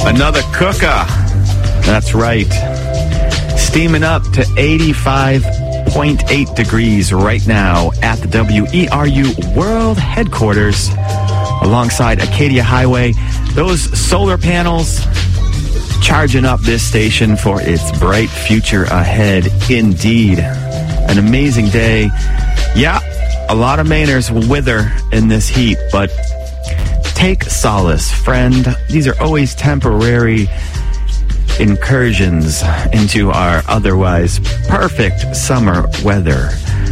Another cooker. That's right. Steaming up to 85.8 degrees right now at the WERU World Headquarters alongside Acadia Highway. Those solar panels charging up this station for its bright future ahead. Indeed. An amazing day. Yeah, a lot of Mainers will wither in this heat, but take solace, friend. These are always temporary incursions into our otherwise perfect summer weather.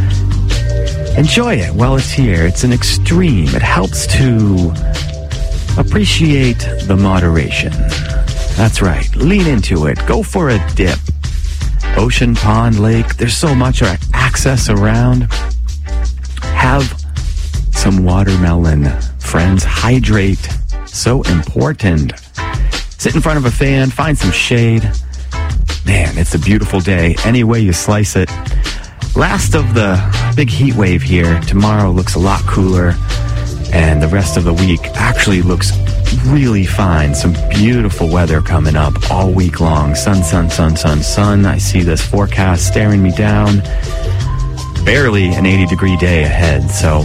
Enjoy it while it's here. It's an extreme. It helps to appreciate the moderation. That's right. Lean into it. Go for a dip. Ocean, pond, lake. There's so much access around. Have some watermelon. Friends, hydrate. So important. Sit in front of a fan. Find some shade. Man, it's a beautiful day. Any way you slice it. Last of the big heat wave here. Tomorrow looks a lot cooler. And the rest of the week actually looks really fine. Some beautiful weather coming up all week long. Sun, sun, sun, sun, sun. I see this forecast staring me down. Barely an 80-degree day ahead. So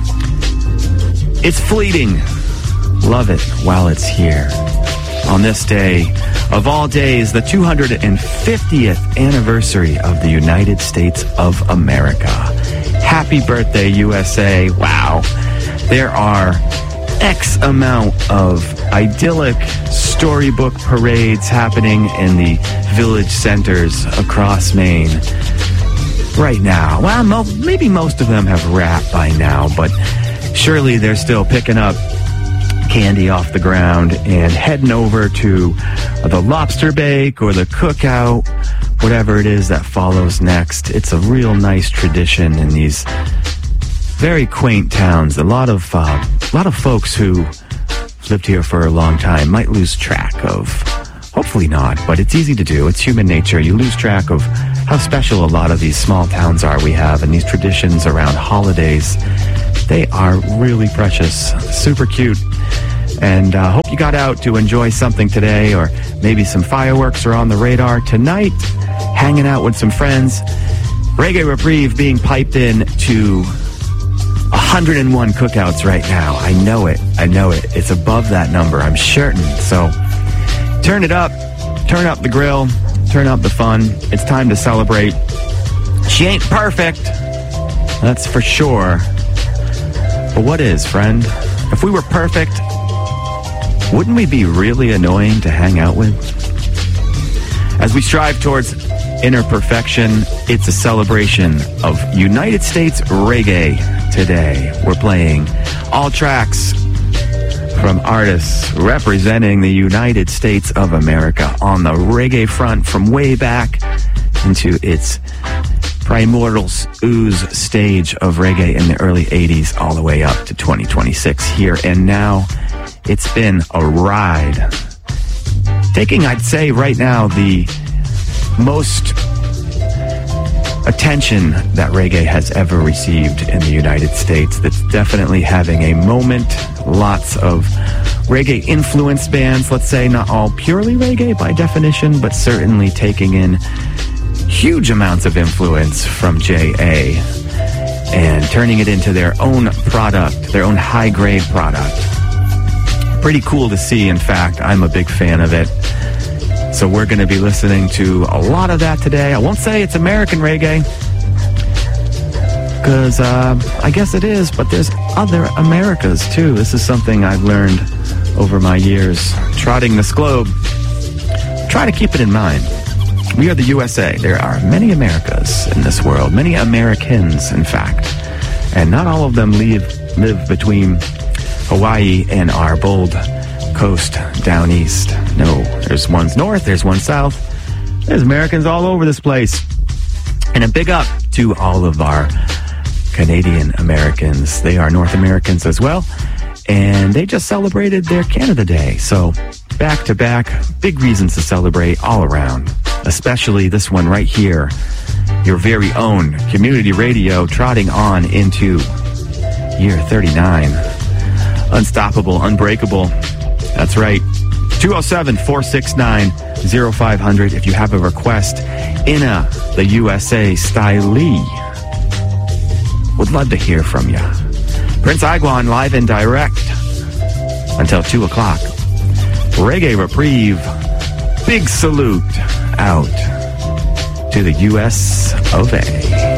it's fleeting. Love it while it's here. On this day, of all days, the 250th anniversary of the United States of America. Happy birthday, USA. Wow. There are X amount of idyllic storybook parades happening in the village centers across Maine right now. Well, maybe most of them have wrapped by now, but surely they're still picking up candy off the ground and heading over to the lobster bake or the cookout, whatever it is that follows next. It's a real nice tradition in these very quaint towns. A lot of folks who lived here for a long time might lose track of, hopefully not, but it's easy to do. It's human nature. You lose track of how special a lot of these small towns are we have, and these traditions around holidays. They are really precious, super cute. And hope you got out to enjoy something today, or maybe some fireworks are on the radar tonight, hanging out with some friends. Reggae Reprieve being piped in to 101 cookouts right now. I know it. It's above that number, I'm certain. So turn it up. Turn up the grill. Turn up the fun. It's time to celebrate. She ain't perfect, that's for sure. But what is, friend? If we were perfect, wouldn't we be really annoying to hang out with? As we strive towards inner perfection, it's a celebration of United States reggae today. We're playing all tracks from artists representing the United States of America on the reggae front from way back into its primordial ooze stage of reggae in the early 80s all the way up to 2026 here and now. It's been a ride. Taking, I'd say right now, the most attention that reggae has ever received in the United States. That's definitely having a moment. Lots of reggae influenced bands, let's say, not all purely reggae by definition, but certainly taking in huge amounts of influence from J.A. and turning it into their own product, their own high-grade product. Pretty cool to see, in fact. I'm a big fan of it. So we're going to be listening to a lot of that today. I won't say it's American reggae, because I guess it is, but there's other Americas too. This is something I've learned over my years trotting this globe. Try to keep it in mind. We are the USA. There are many Americas in this world, many Americans, in fact, and not all of them live between Hawaii and our bold coast down east. No, there's one's north, there's one south. There's Americans all over this place. And a big up to all of our Canadian Americans. They are North Americans as well. And they just celebrated their Canada Day. So back to back, big reasons to celebrate all around. Especially this one right here. Your very own community radio trotting on into year 39. Unstoppable, unbreakable. That's right. 207-469-0500 if you have a request in the USA style. Would love to hear from you. Prince Aigwan live and direct until 2 o'clock. Reggae Reprieve. Big salute out to the US of A.